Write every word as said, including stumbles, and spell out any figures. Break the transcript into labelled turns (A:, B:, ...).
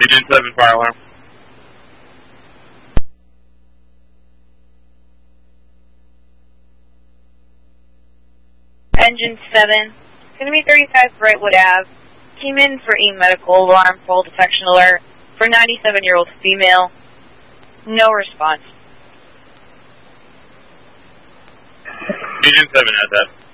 A: Agent seven, fire alarm.
B: Engine seven, going to be thirty-five Brightwood Ave. Came in for e-medical alarm, fall detection alert for ninety-seven-year-old female. No response.
A: Agent seven has that.